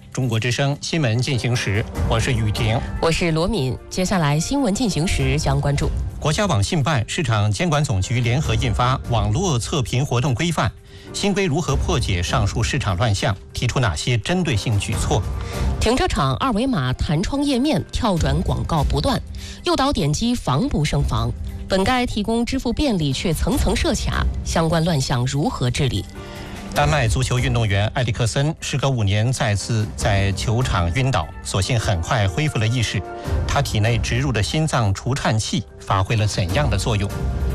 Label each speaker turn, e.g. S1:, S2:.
S1: 中国之声新闻进行时，我是雨婷，
S2: 我是罗敏。接下来新闻进行时将关注：
S1: 国家网信办、市场监管总局联合印发《网络测评活动规范》，新规如何破解上述市场乱象？提出哪些针对性举措？
S2: 停车场二维码弹窗页面跳转广告不断，诱导点击防不胜防。本该提供支付便利，却层层设卡，相关乱象如何治理？
S1: 丹麦足球运动员埃里克森时隔5年再次在球场晕倒，所幸很快恢复了意识。他体内植入的心脏除颤器发挥了怎样的作用？